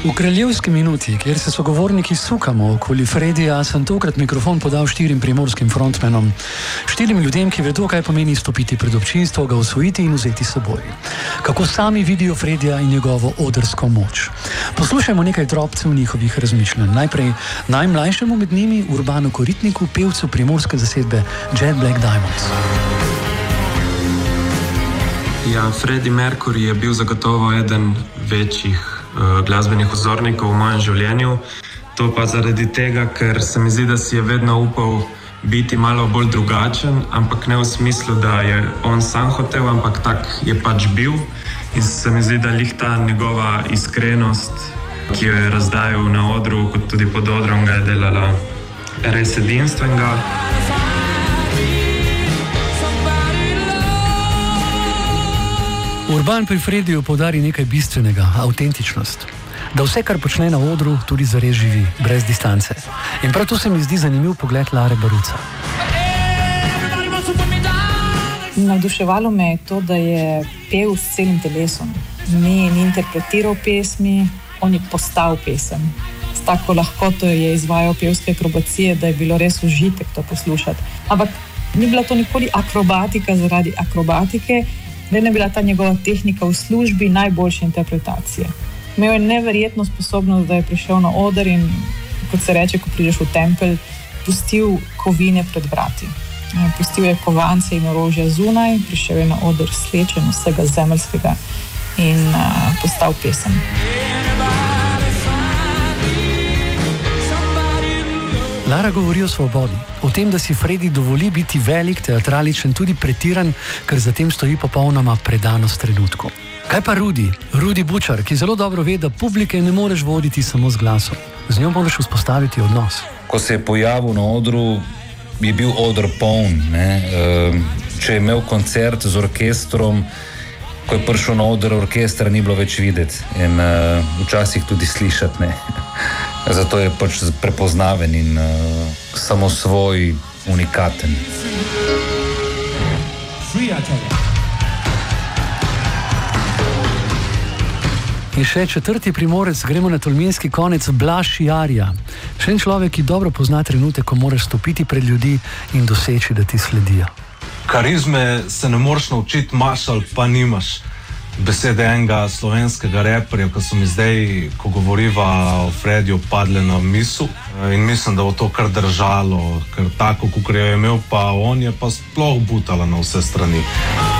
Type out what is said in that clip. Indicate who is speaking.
Speaker 1: V kraljevski minuti, kjer se sogovorniki sukamo okoli Fredija, sem tokrat mikrofon podal 4 primorskim frontmenom. 4 ljudem, ki vedo, kaj pomeni stopiti pred občinstvo, ga osvojiti in vzeti s seboj. Kako sami vidijo Fredija in njegovo odrsko moč. Poslušajmo nekaj drobcev njihovih razmišljanj. Najprej najmlajšemu med njimi, Urbanu Koritniku, pevcu primorske zasedbe Jet Black Diamonds.
Speaker 2: Ja, Freddie Mercury je bil zagotovo eden večjih glasbenih vzornikov v mojem življenju. To pa zaradi tega, ker se mi zdi, da si je vedno upal biti malo bolj drugačen, ampak ne v smislu, da je on sam hotel, ampak tak je pač bil. In se mi zdi, da lih ta njegova iskrenost, ki jo je razdajal na odru, kot tudi pod odrom, ga je delala res edinstvenega.
Speaker 1: Urban pri Frediju poudari nekaj bistvenega, avtentičnost. Da vse, kar počne na odru, tudi zares živi, brez distance. In prav to se mi zdi zanimiv pogled Lare Baruca.
Speaker 3: Navduševalo me je to, da je pel s celim telesom. Ni interpretiral pesmi, on je postal pesem. S tako lahkoto je izvajal pevske akrobacije, da je bilo res užitek to poslušati. Ampak ni bila to nikoli akrobatika zaradi akrobatike, vedno je bila ta njegova tehnika v službi najboljše interpretacije. Imel je neverjetno sposobnost, da je prišel na oder in, kot se reče, ko prideš v tempelj, pustil kovine pred vrati. Pustil je kovance in orožja zunaj, prišel je na oder slečen vsega zemeljskega in postal pesem.
Speaker 1: Lara govori o svobodi, o tem, da si Freddy dovoli biti velik, teatraličen, tudi pretiran, ker za tem stoji popolnoma predanost trenutku. Kaj pa Rudi Bučar, ki zelo dobro ve, da publike ne moreš voditi samo z glasom. Z njo moraš vzpostaviti odnos.
Speaker 4: Ko se je pojavil na odru, je bil oder poln. Če je imel koncert z orkestrom, ko je prišel na oder orkestra, ni bilo več videti in včasih tudi slišati. Zato je pač prepoznaven in samosvoj, unikaten.
Speaker 1: In še 4. primorec, gremo na tolminski konec, Blaž Jarja. Še en človek, ki dobro pozna trenutek, ko moraš stopiti pred ljudi in doseči, da ti sledijo.
Speaker 5: Karizme se ne moreš naučiti, imaš ali pa nimaš. Besede enega slovenskega reperja, ko so mi zdaj, ko govoriva o Frediju, padle na misel. In mislim, da bo to kar držalo, ker tako, kot je imel, pa on je pa sploh butala na vse strani.